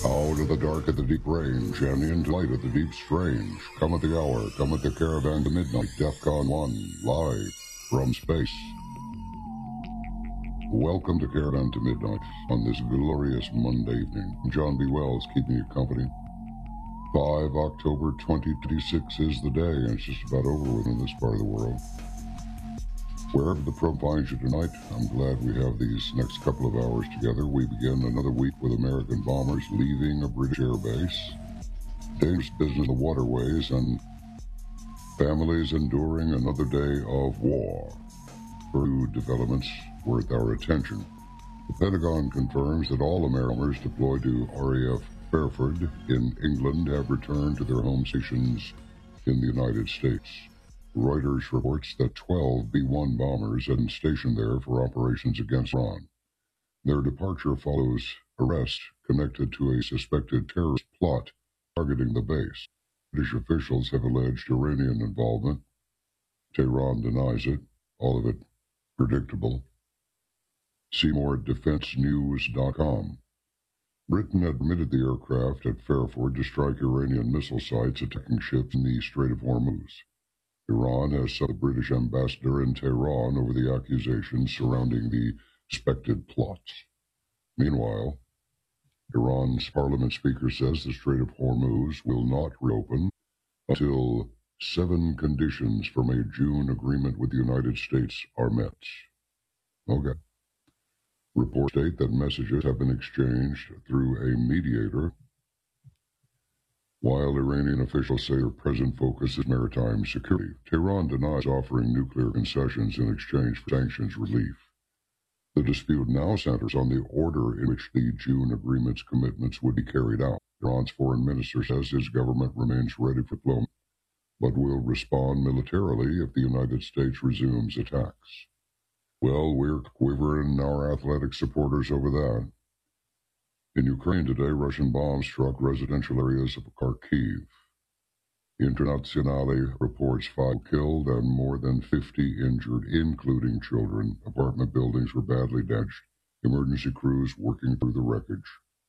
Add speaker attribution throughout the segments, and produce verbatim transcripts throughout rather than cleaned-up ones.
Speaker 1: Out of the dark at the deep range, and into light at the deep strange. Come at the hour, come at the caravan to midnight, DEFCON one, live from space. Welcome to Caravan to Midnight on this glorious Monday evening. I'm John B. Wells, keeping you company. five October twenty twenty-six is the day, and it's just about over with in this part of the world. Wherever the probe finds you tonight, I'm glad we have these next couple of hours together. We begin another week with American bombers leaving a British airbase, dangerous business in the waterways, and families enduring another day of war. Two developments worth our attention. The Pentagon confirms that all American bombers deployed to R A F Fairford in England have returned to their home stations in the United States. Reuters reports that twelve B one bombers had been stationed there for operations against Iran. Their departure follows arrest connected to a suspected terrorist plot targeting the base. British officials have alleged Iranian involvement. Tehran denies it, all of it predictable. See more at defense news dot com. Britain admitted the aircraft at Fairford to strike Iranian missile sites attacking ships in the Strait of Hormuz. Iran has sought the British ambassador in Tehran over the accusations surrounding the suspected plots. Meanwhile, Iran's parliament speaker says the Strait of Hormuz will not reopen until seven conditions from a June agreement with the United States are met. Okay. Reports state that messages have been exchanged through a mediator, while Iranian officials say their present focus is maritime security. Tehran denies offering nuclear concessions in exchange for sanctions relief. The dispute now centers on the order in which the June agreement's commitments would be carried out. Iran's foreign minister says his government remains ready for diplomacy, but will respond militarily if the United States resumes attacks. Well, we're quivering our athletic supporters over that. In Ukraine today, Russian bombs struck residential areas of Kharkiv. Internazionale reports five killed and more than fifty injured, including children. Apartment buildings were badly damaged. Emergency crews working through the wreckage.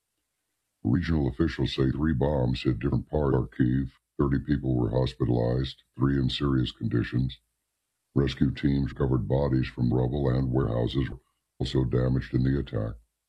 Speaker 1: Regional officials say three bombs hit different parts of Kharkiv. thirty people were hospitalized, three in serious conditions. Rescue teams recovered bodies from rubble, and warehouses were also damaged in the attack.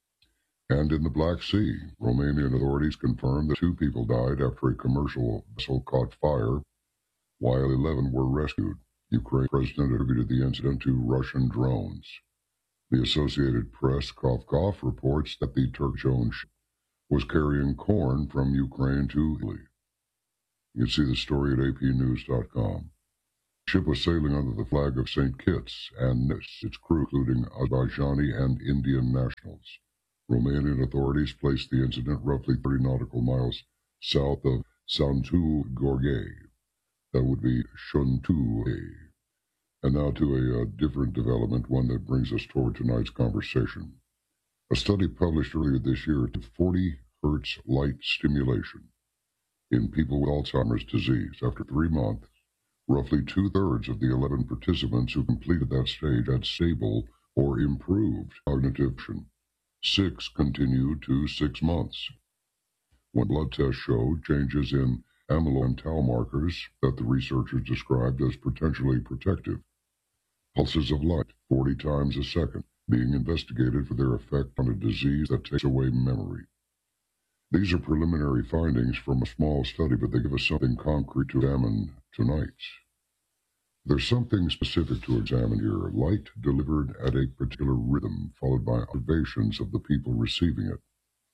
Speaker 1: And in the Black Sea, Romanian authorities confirmed that two people died after a commercial vessel caught fire, while eleven were rescued. Ukraine president attributed the incident to Russian drones. The Associated Press, cough cough, reports that the Turkish-owned ship was carrying corn from Ukraine to Italy. You can see the story at A P news dot com. The ship was sailing under the flag of Saint Kitts and its crew, including Azerbaijani and Indian nationals. Romanian authorities placed the incident roughly thirty nautical miles south of Santu Gorghe. That would be Shuntu. And now to a, a different development, one that brings us toward tonight's conversation. A study published earlier this year to forty hertz light stimulation in people with Alzheimer's disease. After three months, roughly two-thirds of the eleven participants who completed that stage had stable or improved cognitive function. Six continued to six months. One blood test showed changes in amyloid and tau markers that the researchers described as potentially protective. Pulses of light, forty times a second, being investigated for their effect on a disease that takes away memory. These are preliminary findings from a small study, but they give us something concrete to examine tonight. There's something specific to examine here, light delivered at a particular rhythm, followed by observations of the people receiving it.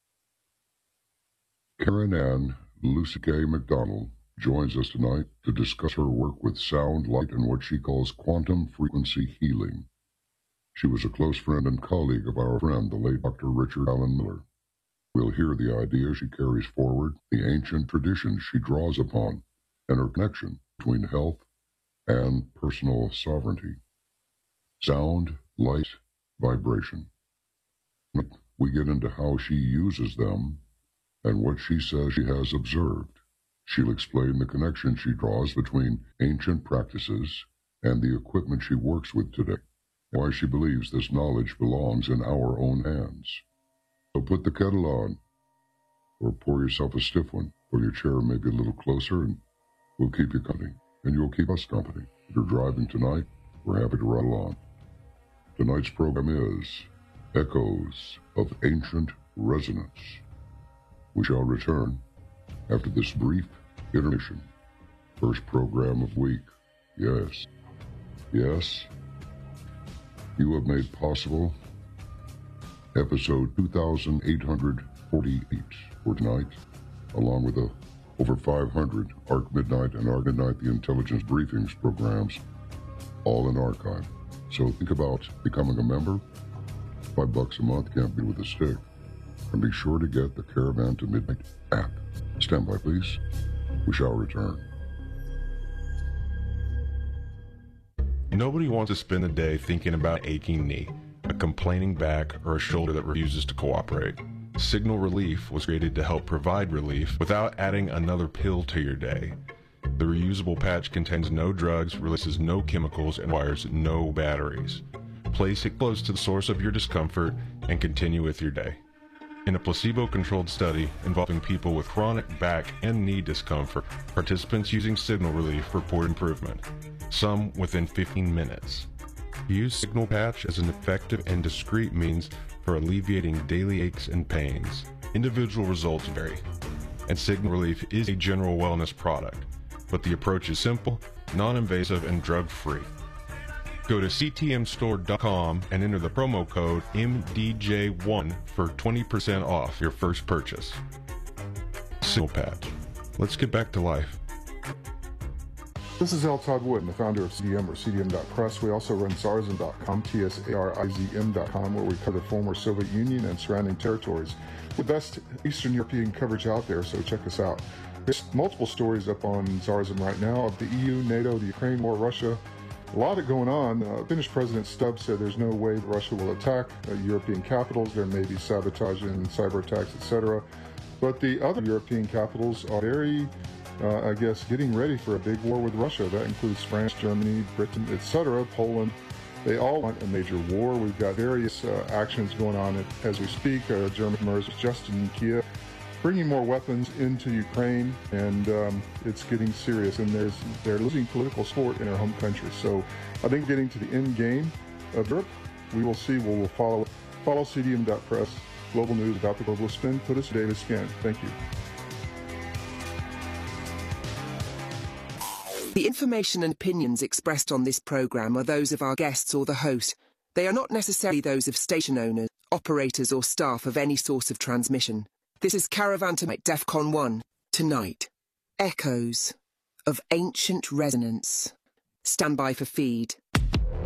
Speaker 1: Karen Ann Lucy K. McDonald joins us tonight to discuss her work with sound, light, and what she calls quantum frequency healing. She was a close friend and colleague of our friend, the late Doctor Richard Allen Miller. We'll hear the ideas she carries forward, the ancient traditions she draws upon, and her connection between health and personal sovereignty. Sound, light, vibration. We get into how she uses them and what she says she has observed. She'll explain the connection she draws between ancient practices and the equipment she works with today, and why she believes this knowledge belongs in our own hands. So put the kettle on, or pour yourself a stiff one. Pull your chair maybe a little closer, and we'll keep you company, and you'll keep us company. If you're driving tonight, we're happy to ride along. Tonight's program is Echoes of Ancient Resonance. We shall return after this brief intermission. First program of week. Yes. Yes. You have made possible episode two thousand eight hundred forty-eight for tonight, along with the over five hundred Arc Midnight and Arc Midnight the Intelligence Briefings programs, all in archive. So think about becoming a member. Five bucks a month can't be with a stick. And be sure to get the Caravan to Midnight app. Stand by, please. We shall return.
Speaker 2: Nobody wants to spend the day thinking about an aching knee, a complaining back, or a shoulder that refuses to cooperate. Signal Relief was created to help provide relief without adding another pill to your day. The reusable patch contains no drugs, releases no chemicals, and requires no batteries. Place it close to the source of your discomfort and continue with your day. In a placebo-controlled study involving people with chronic back and knee discomfort, participants using Signal Relief report improvement, some within fifteen minutes. Use Signal Patch as an effective and discreet means for alleviating daily aches and pains. Individual results vary, and Signal Relief is a general wellness product, but the approach is simple, non-invasive, and drug-free. Go to c t m store dot com and enter the promo code M D J one for twenty percent off your first purchase. Signal Patch. Let's get back to life.
Speaker 3: This is L. Todd Wood, the founder of C D M or C D M dot press. We also run Tsarizm dot com, T S A R I Z M dot com, where we cover the former Soviet Union and surrounding territories. The best Eastern European coverage out there, so check us out. There's multiple stories up on Tsarizm right now of the E U, NATO, the Ukraine war, Russia. A lot of going on. Uh, Finnish President Stubb said there's no way Russia will attack uh, European capitals. There may be sabotage and cyber attacks, et cetera. But the other European capitals are very, uh, I guess, getting ready for a big war with Russia. That includes France, Germany, Britain, et cetera, Poland. They all want a major war. We've got various uh, actions going on as we speak. Uh, German Mers just in Kiev, bringing more weapons into Ukraine, and um, it's getting serious, and there's they're losing political support in their home country. So I think getting to the end game of Europe, we will see. We'll, we'll follow follow C D M dot press, global news about the global spin. Put us David Scan. Thank you.
Speaker 4: The information and opinions expressed on this program are those of our guests or the host. They are not necessarily those of station owners, operators, or staff of any source of transmission. This is Caravan to Midnight DEFCON one. Tonight, Echoes of Ancient Resonance. Stand by for feed.